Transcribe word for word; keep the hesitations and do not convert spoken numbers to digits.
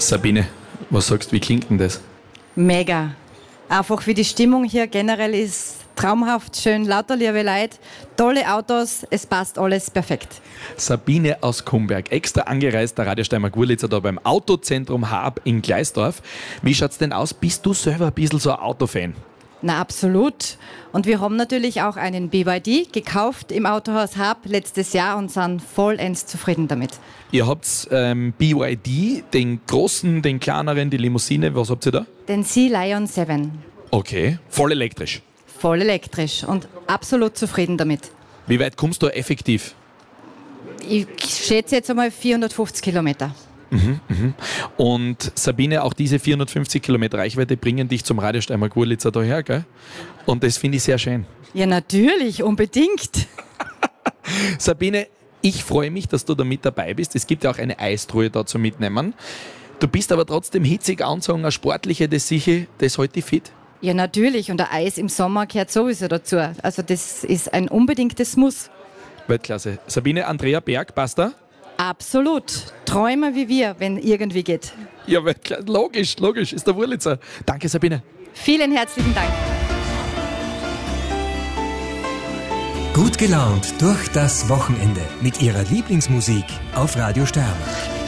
Sabine, was sagst du, wie klingt denn das? Mega. Einfach wie die Stimmung hier generell ist traumhaft, schön, lauter liebe Leute, tolle Autos, es passt alles perfekt. Sabine aus Kumberg, extra angereist, der Radio Steiermark-Wurlitzer da beim Autozentrum Haab in Gleisdorf. Wie schaut's denn aus? Bist du selber ein bisschen so ein Autofan? Na, absolut. Und wir haben natürlich auch einen B Y D gekauft im Autohaus Haab letztes Jahr und sind vollends zufrieden damit. Ihr habt ähm, B Y D, den großen, den kleineren, die Limousine, was habt ihr da? Den Sea Lion sieben. Okay, voll elektrisch. Voll elektrisch und absolut zufrieden damit. Wie weit kommst du effektiv? Ich schätze jetzt einmal vierhundertfünfzig Kilometer. Mhm, mhm. Und Sabine, auch diese vierhundertfünfzig Kilometer Reichweite bringen dich zum Radio Steiermark-Wurlitzer daher, gell? Und das finde ich sehr schön. Ja, natürlich, unbedingt. Sabine, ich freue mich, dass du da mit dabei bist. Es gibt ja auch eine Eistruhe da zum Mitnehmen. Du bist aber trotzdem hitzig anzogen, eine sportliche, das sicher, das hält dich fit. Ja, natürlich. Und der Eis im Sommer gehört sowieso dazu. Also das ist ein unbedingtes Muss. Weltklasse. Sabine, Andrea Berg, passt da? Absolut. Träume wie wir, wenn irgendwie geht. Ja, Weltklasse. Logisch, logisch. Ist der Wurlitzer. Danke, Sabine. Vielen herzlichen Dank. Gut gelaunt durch das Wochenende mit ihrer Lieblingsmusik auf Radio Steiermark.